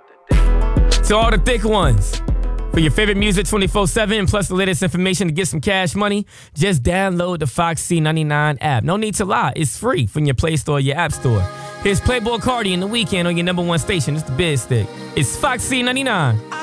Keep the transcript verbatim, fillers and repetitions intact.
To all the thick ones, for your favorite music twenty-four seven, plus the latest information to get some cash money, just download the Fox C ninety-nine app. No need to lie, it's free from your Play Store or your App Store. Here's Playboy Cardi in The Weeknd on your number one station. It's the Biz Stick. It's Fox C ninety-nine.